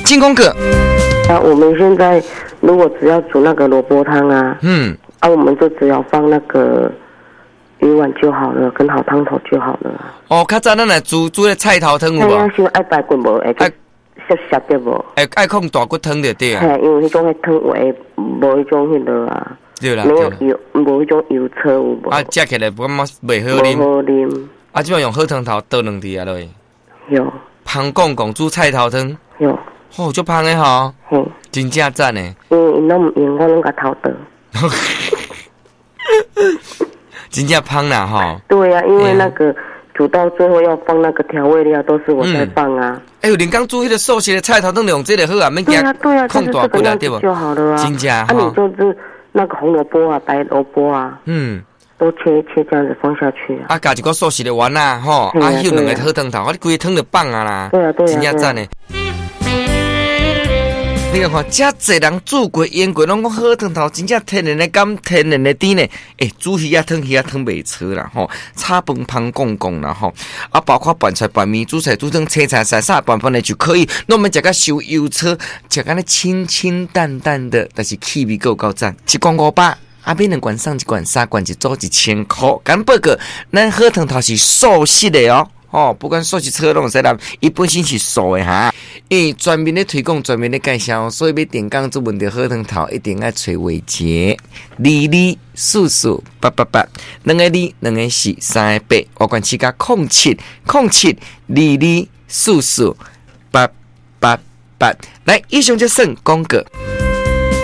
金公哥。 我们现在如果只要煮那个萝卜汤啊，我们就只要放那个鱼丸就好了，跟好汤头就好了。 哦，较早咱来煮个菜头汤有无？ 哎呀，先爱白骨无，会涩涩的无？ 爱控大骨汤就对啊。 因为迄种汤会无迄种迄落啊。 对啦， 没有油，无迄种油车有无？ 食起来不感觉袂好啉。 好啉。 即摆用好汤头倒两滴啊落去。 有。 香港煮菜头汤。 有。 哦，足香的吼。真正赞的。 因拢唔用，我拢甲偷倒。 真正香啦吼。 对啊，因为那个煮到最后要放那个调味料，都是我在放啊。 有人讲煮迄个素食的菜头汤用这个好啊，免惊控大骨啊，对不？ 就好了啊。 真正啊，你就是那个红萝卜啊、白萝卜啊，都切这样子放下去啊。 加一个素食的丸啊，吼，迄两个好汤头，你规个汤就放啊啦。 对啊， 真正赞的。你看，遮济人煮过、腌过，拢讲好汤头，真正天然的甘、天然的甜呢。煮鱼仔汤袂错啦，吼，炒饭香公公啦，吼，包括拌菜、拌面、煮菜、煮汤、切菜、啥拌饭的就可以。那我们食个烧油车，食个清清淡淡的，但是气味够赞。一罐500，买2罐送1罐，3罐一组1000块。敢报告，咱好汤头是素食的哦。不管素食车拢使啦，伊本身是素的哈。专门咧推广，专门咧介绍，所以要点讲做问题好汤头，一定要找伟杰，224488，2个2，2个4，3个8，我管7加070722448888。来，以上就算广告。